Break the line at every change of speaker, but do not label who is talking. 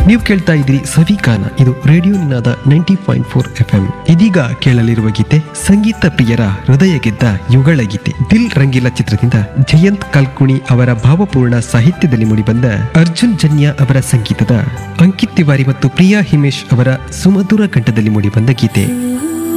ನೀವು ಕೇಳ್ತಾ ಇದ್ರಿ ಸವಿಗಾನ, ಇದು ರೇಡಿಯೋ ನಿನಾದ 90.4 FM. ಇದೀಗ ಕೇಳಲಿರುವ ಗೀತೆ ಸಂಗೀತ ಪ್ರಿಯರ ಹೃದಯ ಗೆದ್ದ ಯುಗಳ ಗೀತೆ. ದಿಲ್ ರಂಗಿಲ ಚಿತ್ರದಿಂದ ಜಯಂತ್ ಕಲ್ಕುಣಿ ಅವರ ಭಾವಪೂರ್ಣ ಸಾಹಿತ್ಯದಲ್ಲಿ ಮೂಡಿಬಂದ ಅರ್ಜುನ್ ಜನ್ಯ ಅವರ ಸಂಗೀತದ ಅಂಕಿತ್ ತಿವಾರಿ ಮತ್ತು ಪ್ರಿಯಾ ಹಿಮೇಶ್ ಅವರ ಸುಮಧುರ ಕಂಠದಲ್ಲಿ ಮೂಡಿಬಂದ ಗೀತೆ.